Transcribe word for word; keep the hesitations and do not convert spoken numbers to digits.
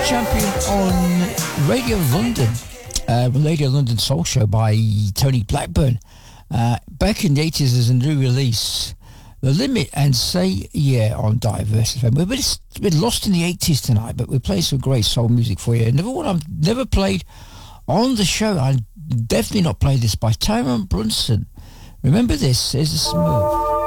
Champion on Radio London, uh, Radio London Soul Show by Tony Blackburn. Uh, back in the eighties, there's a new release, The Limit and Say Yeah on Diverse F M. We're, we're lost in the eighties tonight, but we're playing some great soul music for you. Another one I've never played on the show, I definitely not played this, by Tyrone Brunson. Remember this? Here's a smooth.